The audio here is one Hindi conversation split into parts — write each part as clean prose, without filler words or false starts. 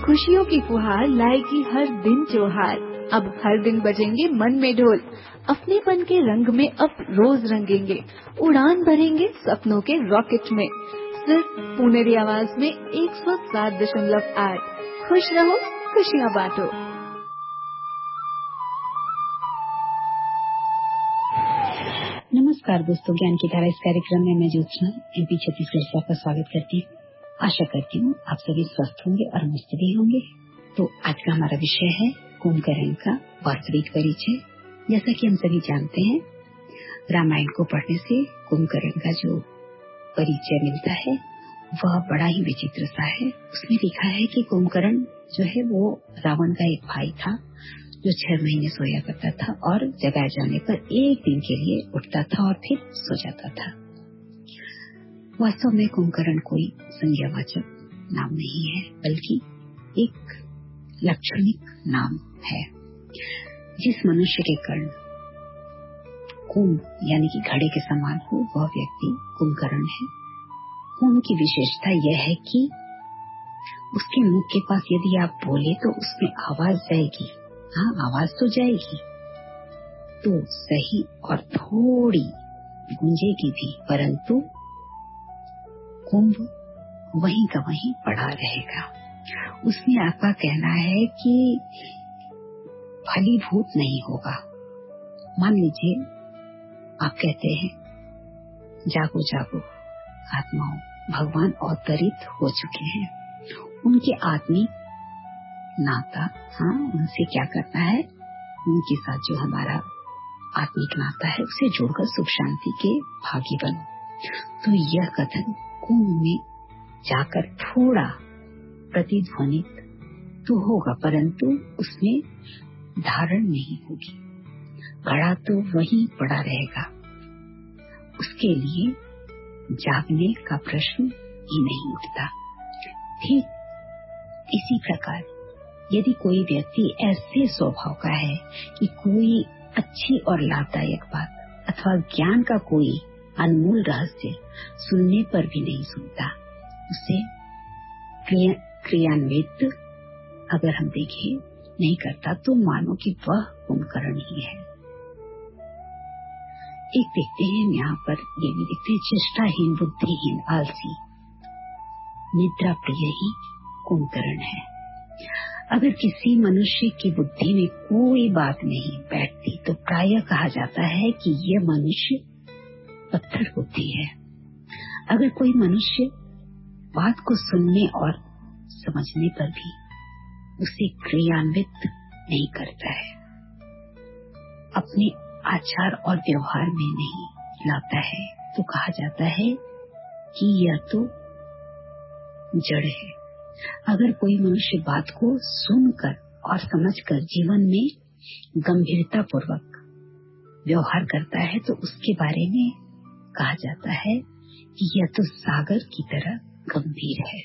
खुशियों की फुहार लाएगी हर दिन त्योहार। अब हर दिन बजेंगे मन में ढोल, अपनेपन के रंग में अब रोज रंगेंगे, उड़ान भरेंगे सपनों के रॉकेट में। सिर्फ पुनेरी आवाज में 107.8। खुश रहो, खुशियाँ बांटो। नमस्कार दोस्तों, ज्ञान की धारा इस कार्यक्रम में मैं ज्योत्सना MP छत्तीसगढ़ से आपका स्वागत करती हूँ। आशा करती हूँ आप सभी स्वस्थ होंगे और मस्त भी होंगे। तो आज का हमारा विषय है कुंभकर्ण का वास्तविक परिचय। जैसा कि हम सभी जानते हैं, रामायण को पढ़ने से कुंभकर्ण का जो परिचय मिलता है वह बड़ा ही विचित्र सा है। उसमें लिखा है कि कुंभकर्ण जो है वो रावण का एक भाई था जो 6 महीने सोया करता था और जगाए जाने पर एक दिन के लिए उठता था और फिर सो जाता था। वास्तव में कुंभकर्ण कोई संज्ञावाचक नाम नहीं है, बल्कि एक लक्षणिक नाम है। जिस मनुष्य के कर्ण कुंभ यानी कि घड़े के समान हो, वह व्यक्ति कुंभकर्ण है। कुंभ की विशेषता यह है कि उसके मुख के पास यदि आप बोले तो उसमें आवाज जाएगी। हाँ, आवाज तो जाएगी, तो सही और थोड़ी गूंजेगी भी, परंतु कुंभ वहीं का वहीं पड़ा रहेगा। उसमें आपका कहना है कि फलीभूत नहीं होगा। मान लीजिए आप कहते हैं जागो जागो आत्माओं, भगवान अवतरित हो चुके हैं। उनके आत्मिक नाता, हाँ, उनसे क्या करना है, उनके साथ जो हमारा आत्मिक नाता है उसे जोड़कर सुख शांति के भागी बनो। तो यह कथन कुंभ में जाकर थोड़ा प्रतिध्वनित तो होगा, परंतु उसमें धारण नहीं होगी। घड़ा तो वहीं पड़ा रहेगा। उसके लिए जागने का प्रश्न ही नहीं उठता। ठीक इसी प्रकार यदि कोई व्यक्ति ऐसे स्वभाव का है कि कोई अच्छी और लाभदायक बात अथवा ज्ञान का कोई अनमोल रहस्य सुनने पर भी नहीं सुनता, उसे क्रियान्वित अगर हम देखें नहीं करता, तो मानो कि वह कुंभकर्ण ही है। एक देखते हैं यहाँ पर ये भी देखते हैं, चेष्टाहीन, बुद्धिहीन, आलसी, निद्रा प्रिय ही कुंभकर्ण है। अगर किसी मनुष्य की बुद्धि में कोई बात नहीं बैठती तो प्रायः कहा जाता है कि यह मनुष्य पत्थर बुद्धि है। अगर कोई मनुष्य बात को सुनने और समझने पर भी उसे क्रियान्वित नहीं करता है, अपने आचार और व्यवहार में नहीं लाता है, तो कहा जाता है कि यह तो जड़ है। अगर कोई मनुष्य बात को सुनकर और समझकर जीवन में गंभीरता पूर्वक व्यवहार करता है तो उसके बारे में कहा जाता है कि यह तो सागर की तरह गंभीर है।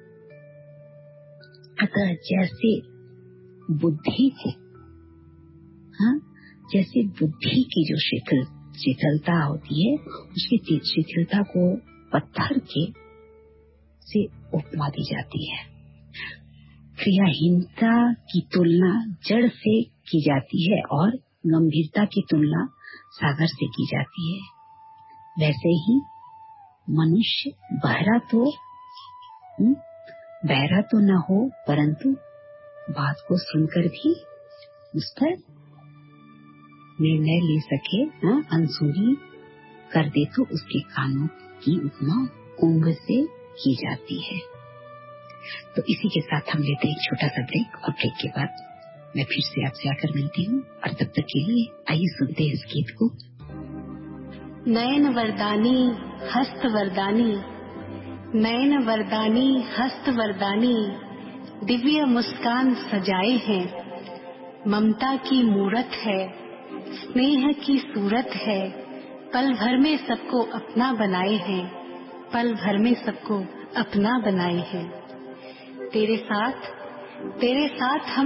अतः जैसे बुद्धि की, हाँ, जैसे बुद्धि की जो शिथिलता होती है, उसकी शिथिलता को पत्थर के से उपमा दी जाती है। क्रियाहीनता की तुलना जड़ से की जाती है और गंभीरता की तुलना सागर से की जाती है। वैसे ही मनुष्य बहरा तो न हो, परंतु बात को सुनकर भी उस पर निर्णय ले सके, अनसुनी कर दे, तो उसके कानों की उपमा कुंभ से की जाती है। तो इसी के साथ हम लेते हैं एक छोटा सा ब्रेक, और ब्रेक के बाद मैं फिर से आपसे आकर मिलती हूँ, और तब तक के लिए आइए सुनते हैं इस गीत को। नयन वरदानी हस्त वरदानी, नयन वरदानी हस्त वरदानी, दिव्य मुस्कान सजाए हैं, ममता की मूरत है, स्नेह की सूरत है, पल भर में सबको अपना बनाए हैं, पल भर में सबको अपना बनाए हैं। तेरे साथ हम